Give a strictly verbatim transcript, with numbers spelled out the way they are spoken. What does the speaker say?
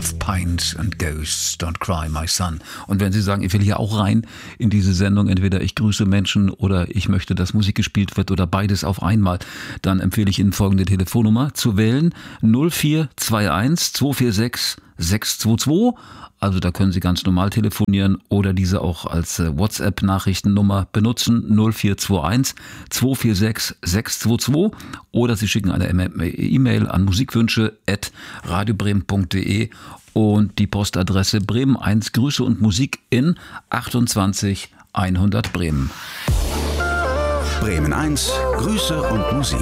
of Pines and Ghosts, Don't Cry My Son. Und wenn Sie sagen, ich will hier auch rein in diese Sendung, entweder ich grüße Menschen oder ich möchte, dass Musik gespielt wird oder beides auf einmal, dann empfehle ich Ihnen folgende Telefonnummer zu wählen: null vier zwei eins zwei vier sechs sechs zwei zwei. Also da können Sie ganz normal telefonieren oder diese auch als WhatsApp-Nachrichtennummer benutzen, null vier zwei eins zwei vier sechs sechs zwei zwei, oder Sie schicken eine E-Mail an musikwünsche at radiobremen punkt de und die Postadresse Bremen eins, Grüße und Musik in achtundzwanzig hundert Bremen. Bremen eins, Grüße und Musik.